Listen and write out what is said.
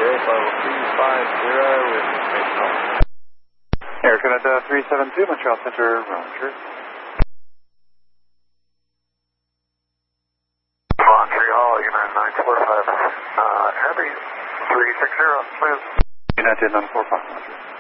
level 250 with space call. Air Canada 372, Montreal Center, Roger. Montreal, United 945, Heavy 360, please. United 945, Roger.